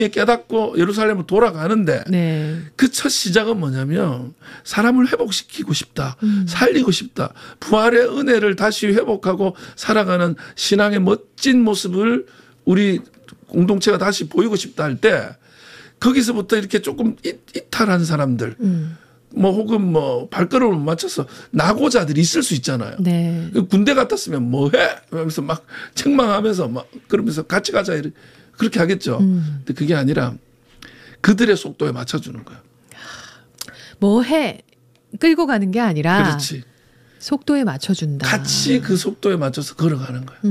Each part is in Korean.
깨닫고 예루살렘으로 돌아가는데 네. 그 첫 시작은 뭐냐면 사람을 회복시키고 싶다. 살리고 싶다. 부활의 은혜를 다시 회복하고 살아가는 신앙의 멋진 모습을 우리 공동체가 다시 보이고 싶다 할 때 거기서부터 이렇게 조금 이탈한 사람들 뭐 혹은 뭐 발걸음을 못 맞춰서 낙오자들이 있을 수 있잖아요. 네. 군대 갔었으면 뭐해? 하면서 막 책망하면서 막 그러면서 같이 가자 그렇게 하겠죠. 근데 그게 아니라 그들의 속도에 맞춰주는 거예요. 뭐 해? 끌고 가는 게 아니라 그렇지. 속도에 맞춰준다. 같이 그 속도에 맞춰서 걸어가는 거예요.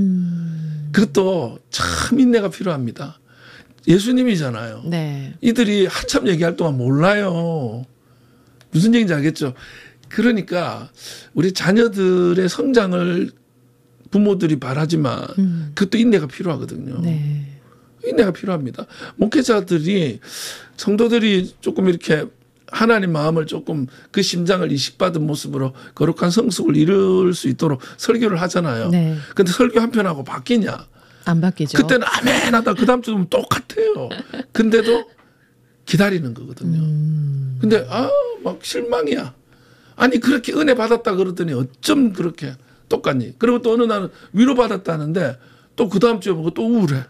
그것도 참 인내가 필요합니다. 예수님이잖아요. 네. 이들이 한참 얘기할 동안 몰라요. 무슨 얘기인지 알겠죠? 그러니까 우리 자녀들의 성장을 부모들이 바라지만 그것도 인내가 필요하거든요. 네. 인내가 필요합니다. 목회자들이 성도들이 조금 이렇게 하나님 마음을 조금 그 심장을 이식받은 모습으로 거룩한 성숙을 이룰 수 있도록 설교를 하잖아요. 네. 근데 설교 한 편하고 바뀌냐? 안 바뀌죠. 그때는 아멘 하다 그 다음 주면 똑같아요. 근데도 기다리는 거거든요. 근데 막 실망이야. 아니 그렇게 은혜 받았다 그러더니 어쩜 그렇게 똑같니? 그리고 또 어느 날은 위로 받았다는데 또 그 다음 주에 보고 또 우울해.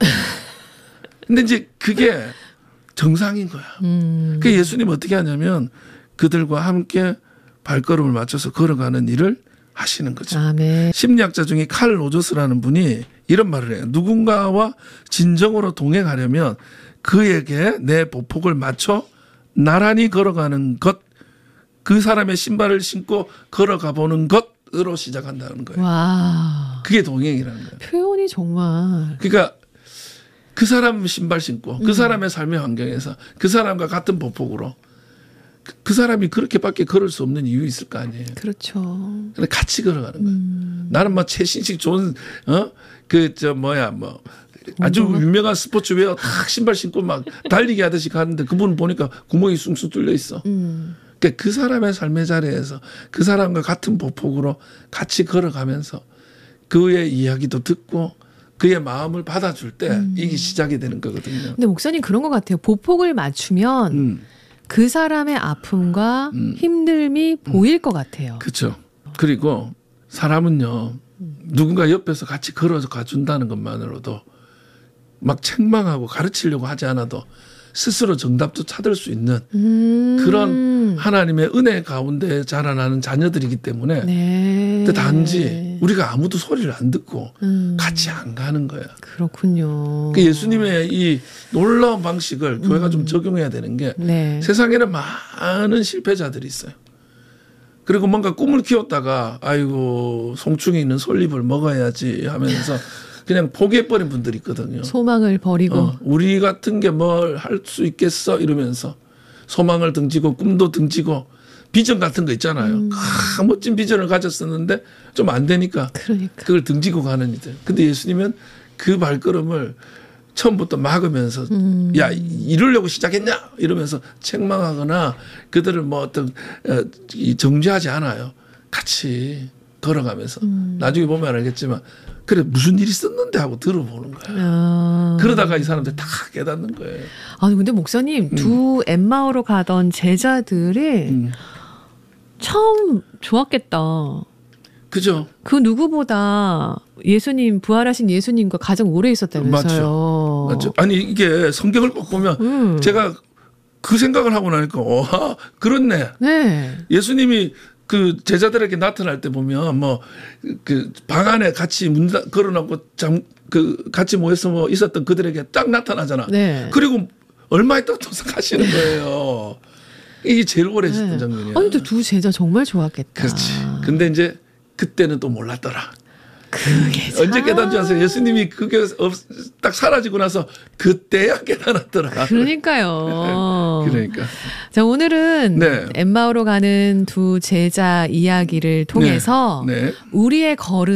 근데 이제 그게 정상인 거야. 그 예수님 어떻게 하냐면 그들과 함께 발걸음을 맞춰서 걸어가는 일을 하시는 거죠. 아멘. 심리학자 중에 칼 로저스라는 분이 이런 말을 해요. 누군가와 진정으로 동행하려면 그에게 내 보폭을 맞춰 나란히 걸어가는 것, 그 사람의 신발을 신고 걸어가 보는 것으로 시작한다는 거예요. 와. 그게 동행이라는 거예요. 표현이 정말. 그러니까 그 사람 신발 신고 그 사람의 삶의 환경에서 그 사람과 같은 보폭으로 그 사람이 그렇게밖에 걸을 수 없는 이유 있을 거 아니에요. 그렇죠. 근데 같이 걸어가는 거예요. 나는 뭐 최신식 좋은 아주 유명한 스포츠웨어 딱 신발 신고 막 달리기 하듯이 가는데 그분 보니까 구멍이 숭숭 뚫려 있어. 그러니까 그 사람의 삶의 자리에서 그 사람과 같은 보폭으로 같이 걸어가면서 그의 이야기도 듣고 그의 마음을 받아줄 때 이게 시작이 되는 거거든요. 근데 목사님 그런 것 같아요. 보폭을 맞추면 그 사람의 아픔과 힘듦이 보일 것 같아요. 그렇죠. 그리고 사람은요. 누군가 옆에서 같이 걸어서 가준다는 것만으로도 막 책망하고 가르치려고 하지 않아도 스스로 정답도 찾을 수 있는 그런 하나님의 은혜 가운데 자라나는 자녀들이기 때문에 네. 근데 단지 우리가 아무도 소리를 안 듣고 같이 안 가는 거야. 그렇군요. 그 예수님의 이 놀라운 방식을 교회가 좀 적용해야 되는 게 네. 세상에는 많은 실패자들이 있어요. 그리고 뭔가 꿈을 키웠다가 아이고 송충이 있는 솔잎을 먹어야지 하면서 그냥 포기해버린 분들이 있거든요. 소망을 버리고. 우리 같은 게 뭘 할 수 있겠어 이러면서 소망을 등지고 꿈도 등지고 비전 같은 거 있잖아요. 멋진 비전을 가졌었는데 좀 안 되니까 그러니까. 그걸 등지고 가는 이들. 근데 예수님은 그 발걸음을 처음부터 막으면서 야 이러려고 시작했냐 이러면서 책망하거나 그들을 뭐 어떤 정죄하지 않아요. 같이 걸어가면서 나중에 보면 알겠지만 그래 무슨 일이 있었는데 하고 들어보는 거야. 그러다가 이 사람들 다 깨닫는 거예요. 아니 근데 목사님 두 엠마오로 가던 제자들이 처음 좋았겠다. 그죠? 그 누구보다 예수님 부활하신 예수님과 가장 오래 있었다면서요. 맞죠. 아니 이게 성경을 꼭 보면 제가 그 생각을 하고 나니까 그렇네. 네. 예수님이 그 제자들에게 나타날 때 보면 뭐 그 방 안에 같이 문 걸어놓고 같이 모여서 뭐 있었던 그들에게 딱 나타나잖아. 네. 그리고 얼마 있다가 도착하시는 거예요. 이게 제일 오래 있었던 장면이에요. 아니 근데 두 제자 정말 좋았겠다. 그렇지. 근데 이제 그때는 또 몰랐더라. 그게 참. 언제 깨닫지 않았어요? 예수님이 그게 딱 사라지고 나서 그때야 깨달았더라. 그러니까요. 그러니까. 자, 오늘은 네. 엠마오로 가는 두 제자 이야기를 통해서 네. 우리의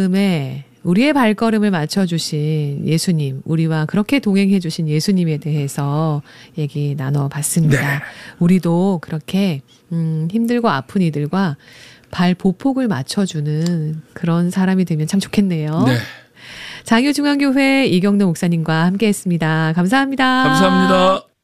발걸음을 맞춰주신 예수님, 우리와 그렇게 동행해주신 예수님에 대해서 얘기 나눠봤습니다. 네. 우리도 그렇게 힘들고 아픈 이들과 발 보폭을 맞춰주는 그런 사람이 되면 참 좋겠네요. 네. 장유중앙교회 이경노 목사님과 함께했습니다. 감사합니다. 감사합니다.